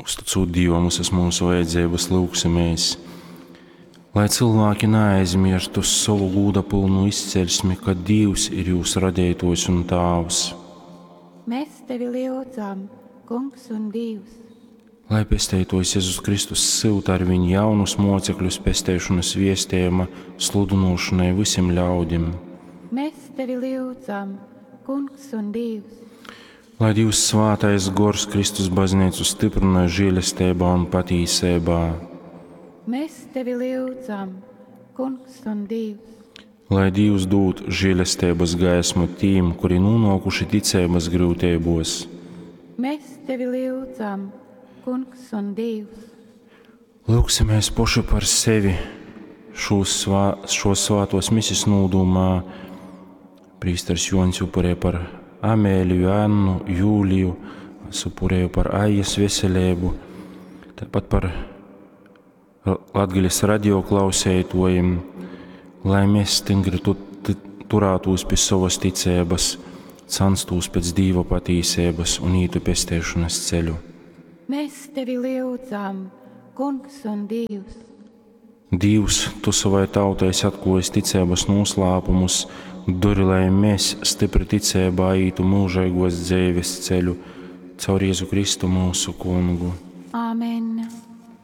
Uzticot Dievam visas mūsu vajadzības, lūgsimies. Lai cilvēki neaizmirstu savu lūdapilnu izceļsmi, ka Dievs ir jūsu radītājs un tēvs. Mēs tevi lūdzam, Kungs un Dievs. Lai pestētojs Jēzus Kristus silta ar viņu jaunus mocekļus pestēšanas viestējuma sludinošanai visiem ļaudim. Mēs tevi lūdzam, Kungs un Dievs. Lai Dievs svātais gors Kristus baznīcu stiprina žēlastībā un patīsībā. Mēs tevi lūdzam, Kungs un Dievs. Lai Dievs dod žēlastības gaismu tiem, kuri nonākuši ticības grūtībos. Mēs tevi lūdzam, Kungs un Dievs. Lūksimies paši par sevi šos svātos misijas nūdumā. Prīsters Joņs upurē par Amēliju, Annu, Jūliju, upurēju par Aijas veselību, tāpat par Latgaļas radio klausētojiem, lai mēs stingri turētos pie savas ticības, censtos pēc Dieva patīsības un ītu pestēšanas ceļu. Mēs tevi lūdzam, Kungs un Dievs. Dievs, tu savai tautai atklāji ticības noslēpumus, dori, lai mēs stipri ticībā ītu mūžīgos dzīves ceļu caur Jēzu Kristu mūsu Kungu. Āmen.